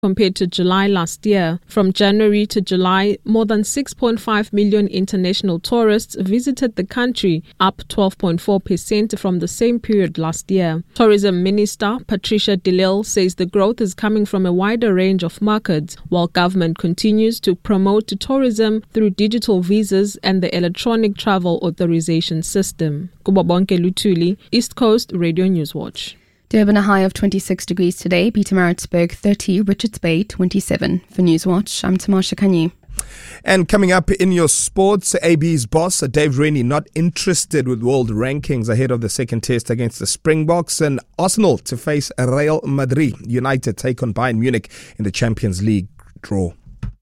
compared to July last year. From January to July, more than 6.5 million international tourists visited the country, up 12.4% from the same period last year. Tourism Minister Patricia de Lille says the growth is coming from a wider range of markets, while government continues to promote tourism through digital visas and the electronic travel authorization system. Kubabonke Lutuli, East Coast Radio News Watch. Durban a high of 26 degrees today, Pietermaritzburg 30, Richards Bay 27. For Newswatch, I'm Tamasha Kanyi. And coming up in your sports, AB's boss, Dave Rennie, not interested with world rankings ahead of the second test against the Springboks, and Arsenal to face Real Madrid. United take on Bayern Munich in the Champions League draw.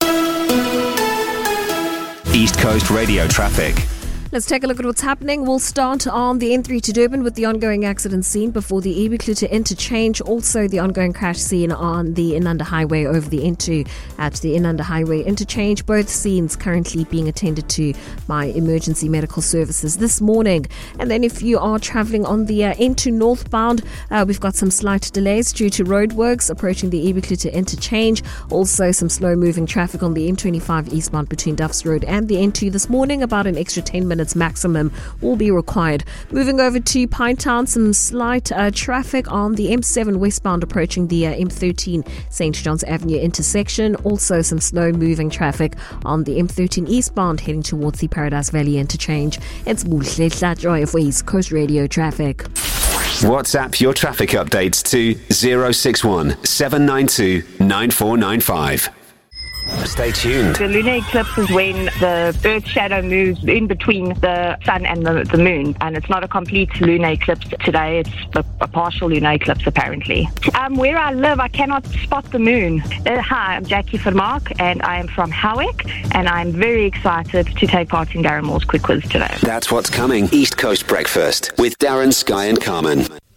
East Coast Radio traffic. Let's take a look at what's happening. We'll start on the N3 to Durban with the ongoing accident scene before the Ebeklute interchange. Also, the ongoing crash scene on the Inanda Highway over the N2 at the Inanda Highway interchange. Both scenes currently being attended to by emergency medical services this morning. And then if you are travelling on the N2 northbound, we've got some slight delays due to roadworks approaching the Ebeklute interchange. Also, some slow-moving traffic on the M25 eastbound between Duffs Road and the N2 this morning. About an extra 10 minutes maximum will be required. Moving over to Pinetown, some slight traffic on the M7 westbound approaching the M13 St. John's Avenue intersection. Also some slow moving traffic on the M13 eastbound heading towards the Paradise Valley interchange. It's Buhle Hlatjoy for East Coast Radio traffic. WhatsApp your traffic updates to 061 792 9495. Stay tuned. The lunar eclipse is when the Earth's shadow moves in between the sun and the moon, and it's not a complete lunar eclipse today. It's a partial lunar eclipse, apparently. Where I live, I cannot spot the moon. Hi, I'm Jackie Vermaak, and I am from Howick, and I'm very excited to take part in Darren Moore's quick quiz today. That's what's coming. East Coast Breakfast with Darren, Sky and Carmen.